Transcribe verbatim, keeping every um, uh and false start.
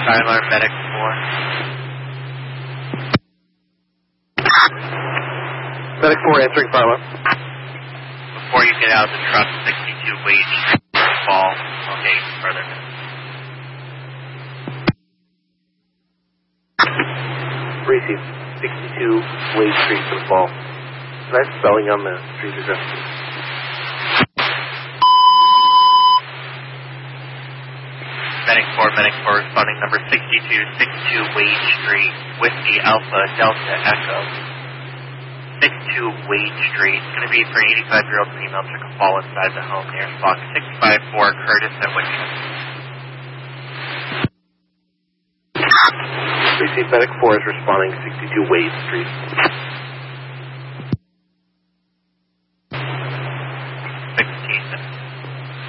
Fire alarm, medic four. Medic four answering fire alarm. Before you get out of the truck, sixty-two Wade Street, fall. Okay, further. Receive sixty-two Wade Street for the fall. Nice spelling on the street address. Medic four, Medic four, responding number sixty-two, sixty-two Wade Street, Whiskey Alpha Delta Echo. sixty-two Wade Street. It's going to be for an eighty-five-year-old female took a fall inside the home near block six five four Curtis at Wichita. Receive Medic four is responding sixty-two Wade Street.